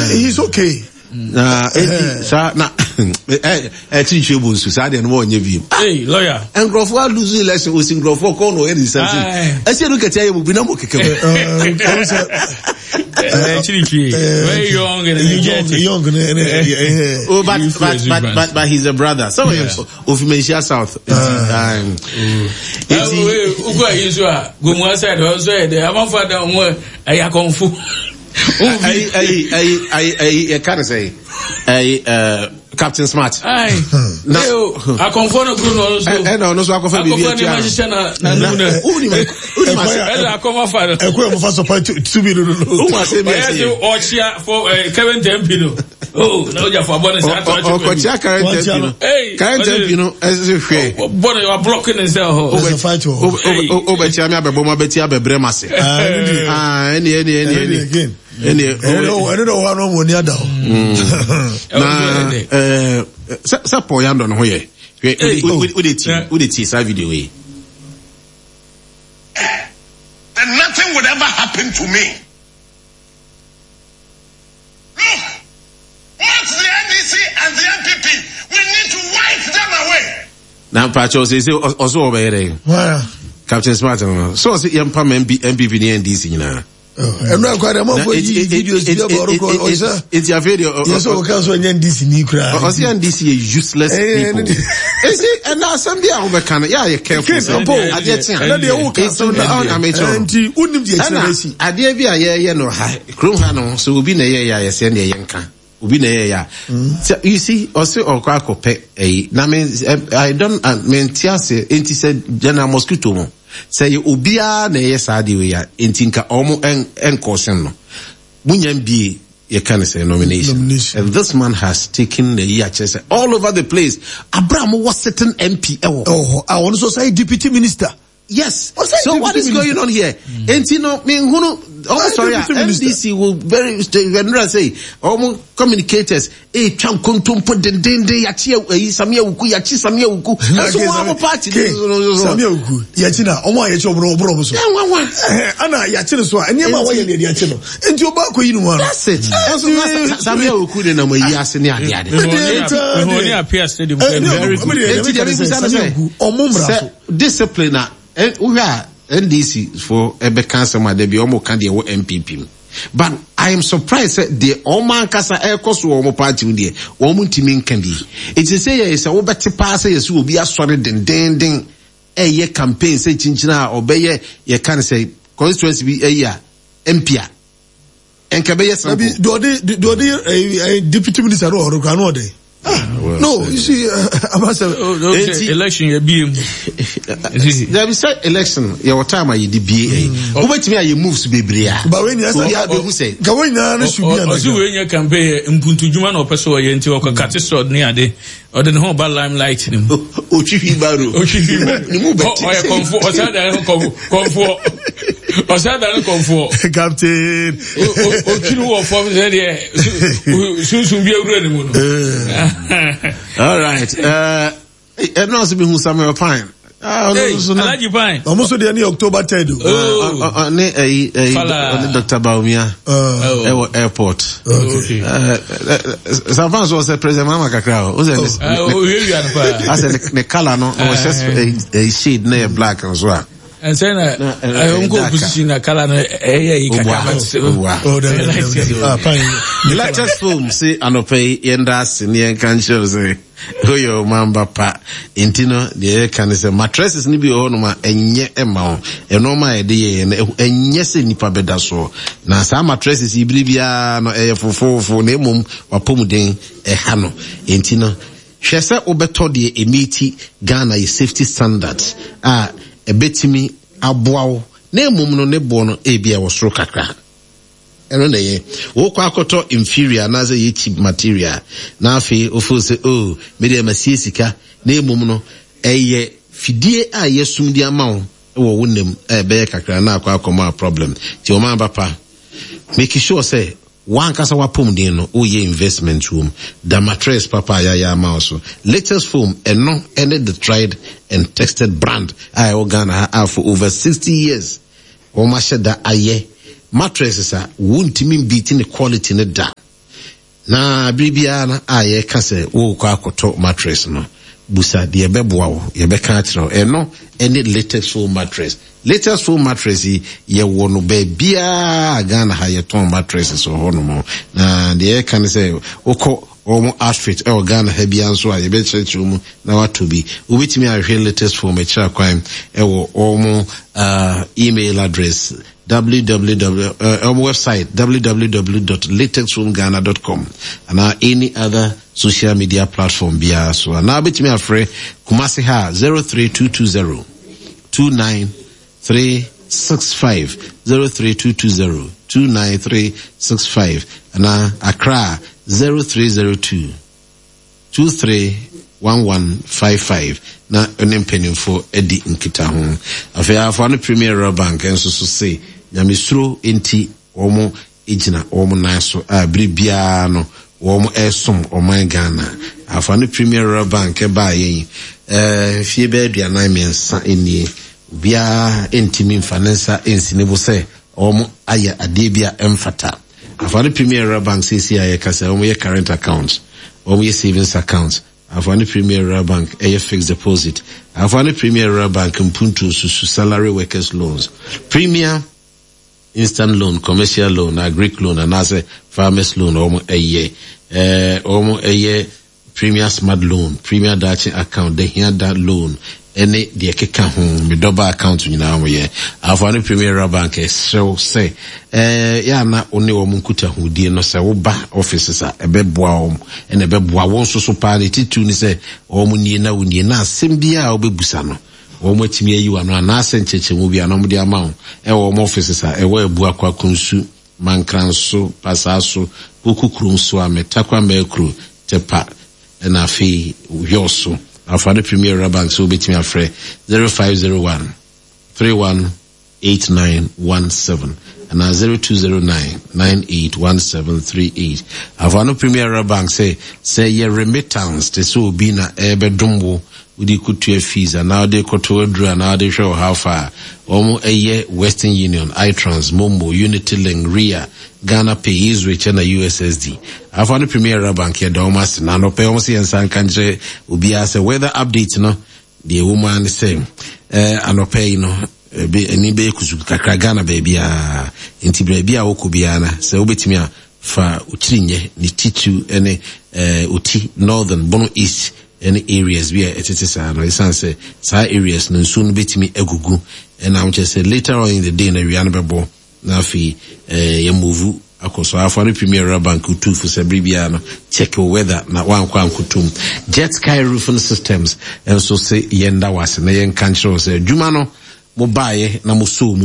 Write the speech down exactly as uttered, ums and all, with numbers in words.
he's okay. Na sa na eh eh chichi bunsu sa de no wonye bi. Hey lawyer. Engrofo a lose election o sing grofo ko no e di something. E se no kete ayi bu na mo keke. Eh chichi. Very young and energetic. Young and oh but but but but, but he's a brother. So of Mencia South. Um eh ugo yiso a go mo side o so e de amafada mo aya konfu. I I I I I I can't say I uh Captain Smart. Aye. No. I confirm no no so. Eh no no so I confirm bi. I confirm ma shisha na na no. Uni ma uni ma. I come fa. E ko mo fa support to be no no. Who ma say me say. Yes o chia for current M P no. Oh, no ja for bonus at all. O ko chia current M P no. Current M P no as if hwe. Bonus you are blocking himself. O be fight o. O be chia me abebo ma be tia bebre ma se. Ah eni eni eni eni again. Eni o eni do wa no mo ni ada o. Na eh sa po yando no ho ye. We we ti we ti sa video e. And nothing would ever happen to me. Look, what's the N D C and the N P P? We need to wipe them away. Now, Pacho says, also over here. Captain Smart, so say young Pam M P P N D C now. I'm not quite a moment. It's your video. Yes, okay, so N D C ni cry. Or see N D C useless people. And now somebody over can, yeah, you careful. I get it. It's on the amateur. And you wouldn't be a I dare be a year, no high. Krumhano, so we'll be a year, I send a yanka. Ubi na ya. So you see, also or kwako pe eh na means I don't I mean tiase enti said general mosquito mo. Say ubia na ye sadi we ya enti nka omo en en caution no. Munyam bi ye can say nomination. nomination. And this man has taken the year chess all over the place. Abraham was certain M P. Oh, I want to say deputy minister. Yes. So what is going on here? And you know, me who oh sorry, M D C will very when say all communicators eh cham kontum put den den de yachi eh samia uku yachi samia uku. So our party samia uku yachi na omo yachi obro obro so. Ana yachi so anyama wa ye de yachi no. Enti oba ko yinu wa. That's it. Samia uku de na mo yi ase ne ade ade. We only appear stadium very good. Discipline and we are N D C for a cancer, my debut, almost candy M P P. But I am surprised that the Oman Casa Air Cost or party with the Omun Timin can be. It is say, it's a better pass, yes, will be a solid and ding a year campaign, say Chinchina or Bayer, you can say, constituency be a year, M P A. And Cabaya Sabi, do they, a deputy minister or Granode? Ah, well, no, you see, uh, I must have oh, okay. election. You be there is a election. Your time are the B A. Who wait me? You move to be bria. But when you say, go in there, should be. Also, when you campaign, Mpuntu Juma or Peso, you enter or Katiso near the or the whole bad limelight. Ochifi Baru. Ochifi Baru. Oh, I come for. Or that I don't come for. Or that I don't come for. Captain. Ochiru or form there. Soon soon be a ready. All right. Uh, it knows be who Samuel Pine. Ah, hey, so Alaji Pine. Almost the end of October third. Oh, uh, uh, ne eh eh Doctor Baumia. Uh, airport. Okay. Uh, San Francisco was the president Mama Kakao. Who's this? Oh, here you are. I said the color no was just a shade near black as well. And saying that I don't go position a color eh oh the latest film say anope yenda senior can show say oh your mamba pa intino the can say mattresses ni bi o no ma enye ema o eno ma e de enye se nipa beda so na sa mattresses ibilibia no e fofofo na emom wapomuden e ha no intino hwese obeto de emiti Ghana is safety standards ah ebetimi aboawo na emum no ne bo no ebia wo soro kakra eno na ye wo kwa akoto inferior na ze ye cheap material na afi ofu se oh media masiesika na emum no eye fidie a yesum di amawo wo wonem ebe kakra na akwa akoma problem ti o man papa make sure say one kasa wapom din no o ye investment room the mattress papa ya ya mouse latest foam and no any the tried and tested brand I Ghana have for over sixty years o ma sheda aye mattresses are won't mean beating the quality in the da na bibia na aye ka se wo kwa akoto mattress no busa de beboa wo ye beka atro eno any latest foam mattress latest foam mattress ye wo no ba bia Ghana ha ye ton mattress so ho no mo na de kan se woko omo outfit e Ghana ha bia nso a ye be church mu na wato bi ubitimi ahwe latest foam e kira kwan e wo omo uh, email address www uh, our website w w w dot latex foam ghana dot com and uh, any other social media platform bia so na bit me afre Kumasi ha zero three two two zero two nine three six five zero three two two zero two nine three six five and uh, Accra zero three zero two two three one one five five na onim for Eddie Nkita ho afia for no Premier Bank enso so say nyamesuro enti omo ejina omo naso a bribia no omo esom oman Ghana afa no Premier Bank e ba yen eh fie be aduanan mensa enie bia enti min finansa ensinebo say omo aya ade bia emfata afa no Premier Bank C C I kasa omo ye current accounts omo ye savings accounts afa no Premier Bank e fixed deposit afa no Premier Bank mpuntu susu salary workers loans Premier instant loan, commercial loan, agric loan, and as a farmers loan, almost a year, uh, almost a year, Premier Smart Loan, Premier Dutch account, they hear that loan, any the keka home, the double account, you know, yeah. I've only Premier Bank, so say, uh, yeah, na only woman could who dear no say, oba officers are a bebwa, and a bebwa won't so party to say, oh, munina, unina, simbia, or bebusano. Omo timie yi wano anase ncheche mu bia no mo de amount e wo mo offices a e wo ebu akwa kunsu mankranso pasaso okukurunso ametakwa mekru tepa na afi yoso afa the Premier Bank so betimi afre zero five zero one three one eight nine one seven and zero two zero nine nine eight one seven three eight afa no Premier Bank say say your remittance te so bi na e bedumwo Udi kutu fees and now they koto edru and now they show how far. Omo eye Western Union, iTrans, Momo, Unity Link, R I A, Ghana Pay, Israel, and U S S D. I found the Premier Bank here, Domas, and no pay almost in San Kanje, Ubi as a weather update, no? The woman is saying, eh, and no pay, no, any be kuzuka Ghana baby, ah, inti baby, okubiana, se ubitimia, fa utrinye, ni titu, ene, eh, uti, northern, bono east, any areas where it is a no say sa areas no soon betimi egugu and I'm just say later on in the day na we anabebo na fi eh ya move akoso afari Premier Bank two for sebribia no check weather na wan kwa nkutum Jet Sky Roofing Systems and so say yenda wase na yen kanchiro say dwuma no mo bae na mo so